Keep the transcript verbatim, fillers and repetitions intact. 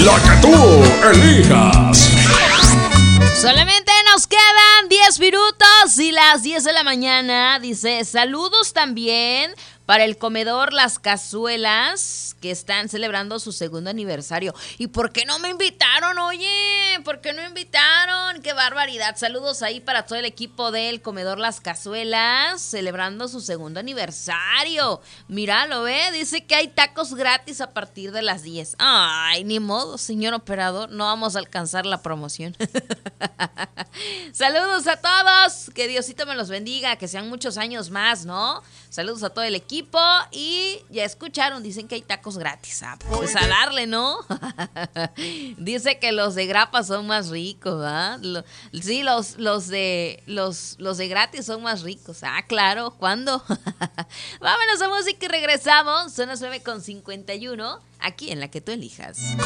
La que tú elijas. Solamente nos quedan diez minutos y las diez de la mañana. Dice, saludos también para el comedor Las Cazuelas, que están celebrando su segundo aniversario. ¿Y por qué no me invitaron? Oye, ¿por qué no invitaron? ¡Qué barbaridad! Saludos ahí para todo el equipo del comedor Las Cazuelas, celebrando su segundo aniversario. Mira, ¿lo ve? Dice que hay tacos gratis a partir de las diez. Ay, ni modo, señor operador, no vamos a alcanzar la promoción. Saludos a todos, que Diosito me los bendiga, que sean muchos años más, ¿no? Saludos a todo el equipo y ya escucharon, dicen que hay tacos gratis. Ah, pues a darle, ¿no? Dice que los de grapa son más ricos, ¿ah? Lo, sí, los, los, de, los, los de gratis son más ricos. Ah, claro, ¿cuándo? Vámonos a música y regresamos. Son las nueve con cincuenta y uno, aquí en La que tú elijas.